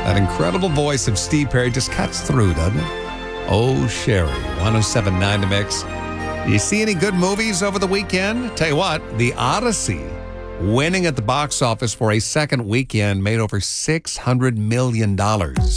That incredible voice of Steve Perry just cuts through, doesn't it? Oh, Sherry, 107.9 The Mix. You see any good movies over the weekend? Tell you what, The Odyssey, winning at the box office for a second weekend, made over $600 million.